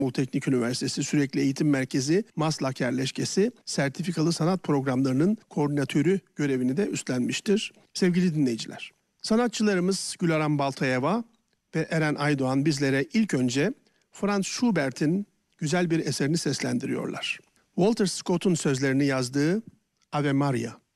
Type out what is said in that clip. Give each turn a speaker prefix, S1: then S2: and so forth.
S1: Teknik Üniversitesi Sürekli Eğitim Merkezi Maslak Yerleşkesi sertifikalı sanat programlarının koordinatörü görevini de üstlenmiştir. Sevgili dinleyiciler, sanatçılarımız Gülaran Baltayeva ve Eren Aydoğan bizlere ilk önce Franz Schubert'in güzel bir eserini seslendiriyorlar. Walter Scott'un sözlerini yazdığı Ave Maria.